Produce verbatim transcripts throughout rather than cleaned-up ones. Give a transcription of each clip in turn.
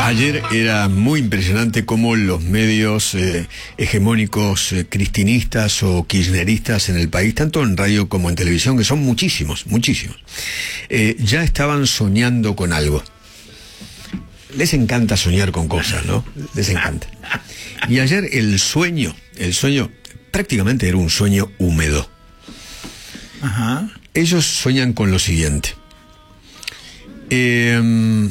Ayer era muy impresionante cómo los medios eh, hegemónicos eh, cristinistas o kirchneristas en el país, tanto en radio como en televisión, que son muchísimos, muchísimos, eh, ya estaban soñando con algo. Les encanta soñar con cosas, ¿no? Les encanta. Y ayer el sueño, el sueño prácticamente era un sueño húmedo. Ajá. Ellos sueñan con lo siguiente. Eh,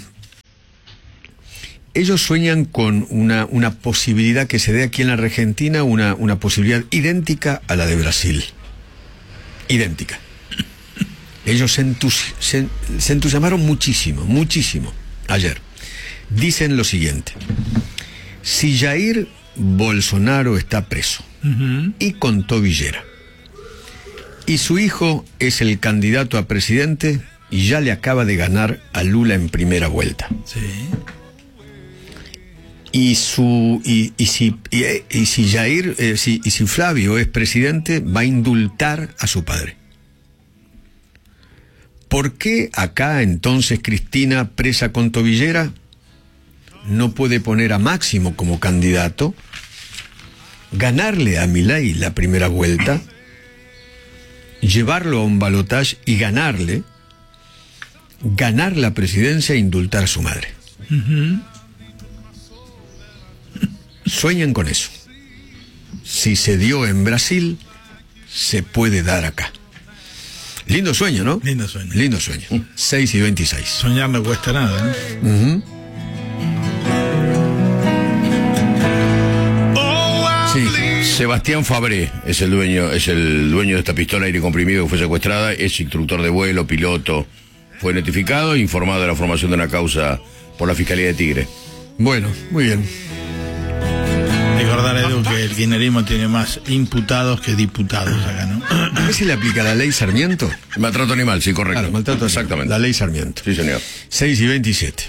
ellos sueñan con una, una posibilidad que se dé aquí en la Argentina, una, una posibilidad idéntica a la de Brasil. Idéntica. Ellos se, entusi se, se entusiasmaron muchísimo, muchísimo ayer. Dicen lo siguiente: si Jair Bolsonaro está preso uh-huh. y con tobillera, y su hijo es el candidato a presidente y ya le acaba de ganar a Lula en primera vuelta. Sí. Y su y, y si y, y si Jair eh, si, y si Flavio es presidente, va a indultar a su padre. ¿Por qué acá entonces Cristina, presa con tobillera, no puede poner a Máximo como candidato, ganarle a Milei la primera vuelta, llevarlo a un balotaje y ganarle, ganar la presidencia e indultar a su madre? Uh-huh. Sueñan con eso. Si se dio en Brasil, se puede dar acá. Lindo sueño, ¿no? Lindo sueño. Lindo sueño. Uh. seis y veintiséis. Soñar no cuesta nada, ¿eh? Uh-huh. Sí. Sebastián Fabré es el dueño, es el dueño de esta pistola aire comprimido que fue secuestrada, es instructor de vuelo, piloto, fue notificado e informado de la formación de una causa por la Fiscalía de Tigre. Bueno, muy bien. Recordar, Edu, que el kirchnerismo tiene más imputados que diputados acá, ¿no? ¿A qué se le aplica la ley Sarmiento? Maltrato animal, sí, correcto. Claro, maltrato animal. Exactamente. La ley Sarmiento. Sí, señor. seis y veintisiete.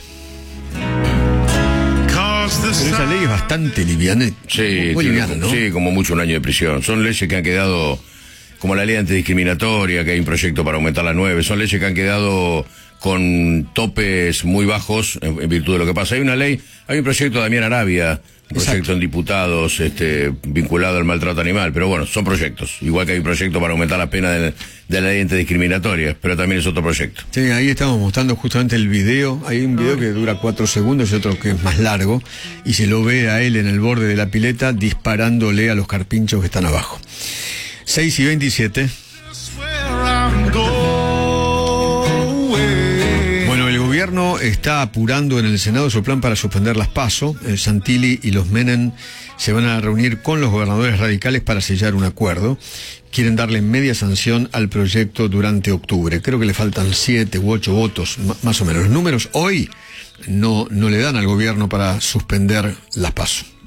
Pero esa ley es bastante liviana. Sí, muy tiene, liviana, ¿no? Sí, como mucho un año de prisión. Son leyes que han quedado, como la ley antidiscriminatoria, que hay un proyecto para aumentar la nueve, son leyes que han quedado con topes muy bajos en, en virtud de lo que pasa. Hay una ley, hay un proyecto de Damián Arabia, un proyecto Exacto. en diputados este, vinculado al maltrato animal, pero bueno, son proyectos. Igual que hay un proyecto para aumentar la pena de, de la ley antidiscriminatoria, pero también es otro proyecto. Sí, ahí estamos mostrando justamente el video. Hay un video que dura cuatro segundos y otro que es más largo, y se lo ve a él en el borde de la pileta disparándole a los carpinchos que están abajo. seis y veintisiete. El gobierno está apurando en el Senado su plan para suspender las PASO. El Santilli y los Menem se van a reunir con los gobernadores radicales para sellar un acuerdo. Quieren darle media sanción al proyecto durante octubre. Creo que le faltan siete u ocho votos, más o menos. Los números hoy no, no le dan al gobierno para suspender las PASO.